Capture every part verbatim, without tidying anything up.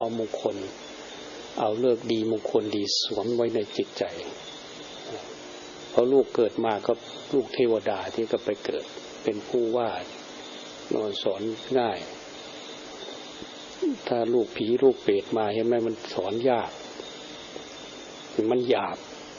เอามงคลเอาเลิกดีมงคลดีสวมไว้ในจิตใจเพราะลูกเกิดมาก็ลูกเทวดาที่ก็ไปเกิดเป็นผู้วาดนอนสอนง่ายถ้าลูกผีลูกเปรตมาเห็นไหมมันสอนยากมันหยาบ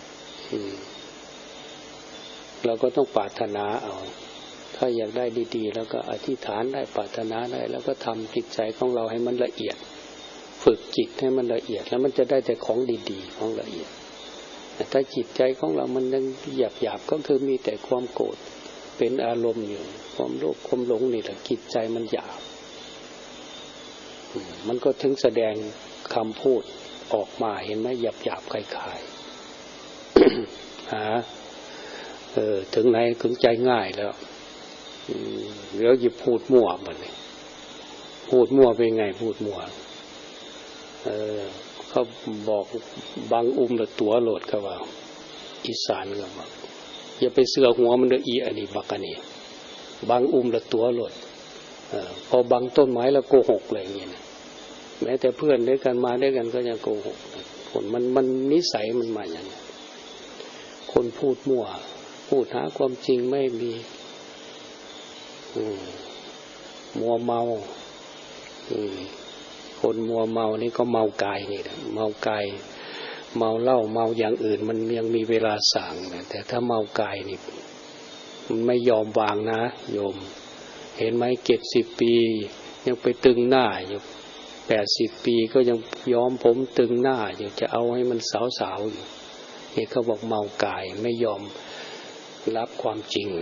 เราก็ต้องปรารถนาเอาถ้าอยากได้ดีๆแล้วก็อธิษฐานได้ปรารถนาได้แล้วก็ทำจิตใจของเราให้มันละเอียดฝึกจิตให้มันละเอียดแล้วมันจะได้แต่ของดีๆของละเอียดแต่ถ้าจิตใจของเรามันยังหยาบๆก็คือมีแต่ความโกรธเป็นอารมณ์อยู่ความโลภความหลงนี่แหละจิตใจมันหยาบมันก็ถึงแสดงคำพูดออกมาเห็นไหมหยาบๆคล้ายๆหาเออถึงไหนถึงใจง่ายแล้วเดี๋ยวหยิบพูดมั่วมันเลยพูดมั่วเป็นไงพูดมั่วเออเขาบอกบางอุ้มละตัวโหลดก็ว่าอีสานก็ว่าอย่าไปเสือหัวมันเด้ออีอันนี้บักอันนี้บางอุ้มละตัวโหลดเออพอบางต้นไม้แล้วโกหกอะไรอย่างเงี้ยแม้แต่เพื่อนด้วยกันมาด้วยกันก็ยังโกหกผลมันมันนิสัยมันมาอย่างนี้คนพูดมั่วพูดหาความจริงไม่มีมัวเมาคนมัวเมานี่ก็เมากายนี่แหละเมากายเมาเหล้าเมาอย่างอื่นมันยังมีเวลาสั่งนะแต่ถ้าเมากายนี่มันไม่ยอมวางนะโยมเห็นไหมเจ็ดสิบปียังไปตึงหน้าอยู่แปดสิบปีก็ยังย้อมผมตึงหน้าอยู่จะเอาให้มันสาวๆอยู่นี่เขาบอกเมากายไม่ยอมรับความจริง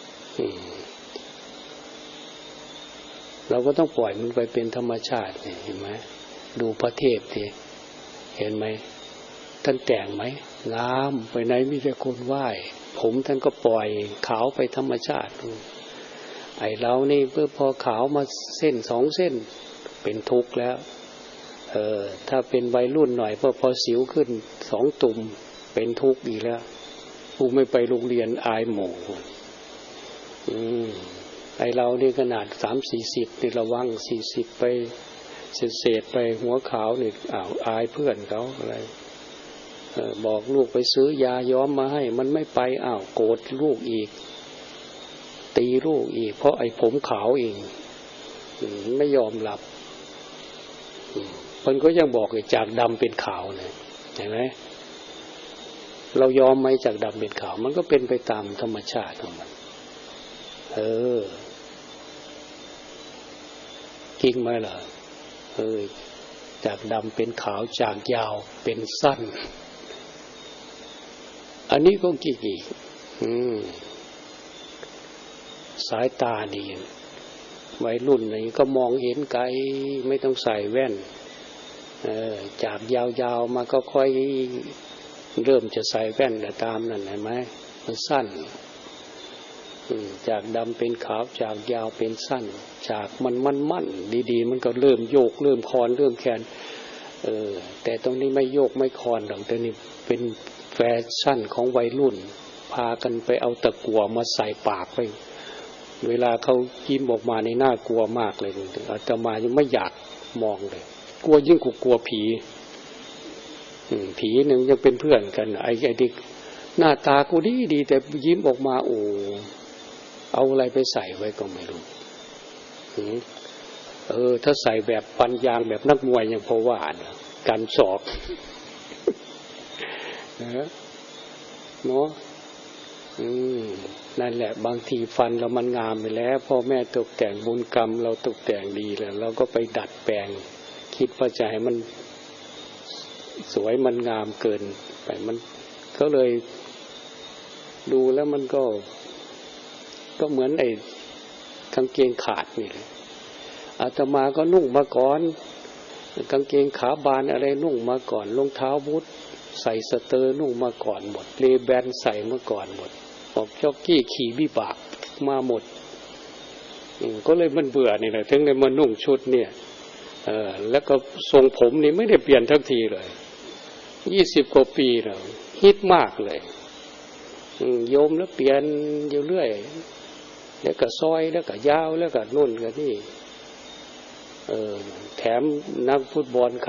เราก็ต้องปล่อยมันไปเป็นธรรมชาติเห็นไหมดูพระเทพดิเห็นไหมท่านแต่งไหมงามไปไหนมีแต่คนไหว้ผมท่านก็ปล่อยขาวไปธรรมชาติไอเรานี่เพื่อพอขาวมาเส้นสองเส้นเป็นทุกข์แล้วเออถ้าเป็นวัยรุ่นหน่อยพอพอสิวขึ้นสองตุ่มเป็นทุกข์อีกแล้วผู้ไม่ไปโรงเรียนอายหมู่อืมไอเรานี่ขนาดสามสี่สิบนี่ระวังสี่สิบไปเศษๆไปหัวขาวนี่อ้าวอายเพื่อนเขาอะไรเออบอกลูกไปซื้อยาย้อมมาให้มันไม่ไปอ้าวโกรธลูกอีกตีลูกอีกเพราะไอผมขาวเองไม่ยอมรับมันก็ยังบอกเลยจากดำเป็นขาวเนี่ยเห็นไหมเรายอมไหมจากดำเป็นขาวมันก็เป็นไปตามธรรมชาติของมันเออจริงไหมล่ะเออจากดำเป็นขาวจากยาวเป็นสั้นอันนี้ก็กี่กี่อืมสายตาดีวัยรุ่นนี่ก็มองเห็นไกลไม่ต้องใส่แว่นเออจากยาวๆมาก็ค่อยเริ่มจะใส่แว่นแล้วตามนั่นเห็นไหมมันสั้นจากดำเป็นขาวจากยาวเป็นสั้นจากมันมันมั่นดีๆมันก็เริ่มโยกเริ่มคอนเริ่มแขนเออแต่ตรงนี้ไม่โยกไม่คอนหรอกแต่นี่เป็นแฟชั่นของวัยรุ่นพากันไปเอาตะกั่วมาใส่ปากไปเวลาเขายิ้มออกมาในหน้ากลัวมากเลยอาตมายังไม่อยากมองเลยกลัวยิ่งกลัวผีผีหนึ่งยังเป็นเพื่อนกันไอ้ไอ้เด็กหน้าตากูดีดีแต่ยิ้มออกมาโอ้เอาอะไรไปใส่ไว้ก็ไม่รู้เออถ้าใส่แบบปัญญางแบบนักมวยยังพอว่านะการสอบเนาะอืมนั่นแหละบางทีฟันเรามันงามไปแล้วพ่อแม่ตกแต่งบุญกรรมเราตกแต่งดีแล้วเราก็ไปดัดแปลงคิดว่าจะให้มันสวยมันงามเกินไปมันก็เลยดูแล้วมันก็ก็เหมือนไอ้กางเกงขาดนี่เลยอาตมาก็นุ่งมาก่อนกางเกงขาบานอะไรนุ่งมาก่อนรองเท้าบูทใส่สเตอร์นุ่งมาก่อนหมดเลแบนใส่มาก่อนหมดออกจ็อกกี้ขี่วิบากมาหมดก็เลยมันเบื่อนี่แหละถึงได้มานุ่งชุดเนี่ยเออแล้วก็ทรงผมนี่ไม่ได้เปลี่ยนทักทีเลยยี่สิบกว่าปีแล้วฮิตมากเลยโยมแล้วเปลี่ยนอยู่เรื่อยแล้วก็ซอยแล้วก็ยาวแล้วก็นุ่นก็นี่เออแถมนักฟุตบอล